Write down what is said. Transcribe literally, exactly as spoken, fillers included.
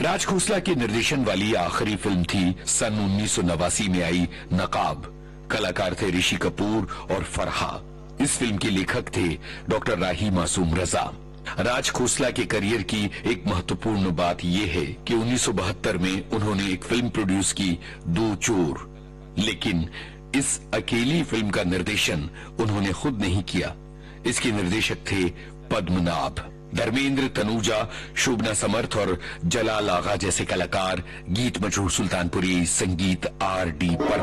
राज खोसला के निर्देशन वाली आखिरी फिल्म थी सन उन्नीस सौ नवासी में आई नकाब। कलाकार थे ऋषि कपूर और फरहा। इस फिल्म के लेखक थे डॉक्टर राही मासूम रजा। राज खोसला के करियर की एक महत्वपूर्ण बात यह है कि उन्नीस सौ बहत्तर में उन्होंने एक फिल्म प्रोड्यूस की, दो चोर। लेकिन इस अकेली फिल्म का निर्देशन उन्होंने खुद नहीं किया। इसके निर्देशक थे पद्मनाभ। धर्मेंद्र, तनुजा, शोभना समर्थ और जलाल आगा जैसे कलाकार, गीत मशहूर सुल्तानपुरी, संगीत आर डी पर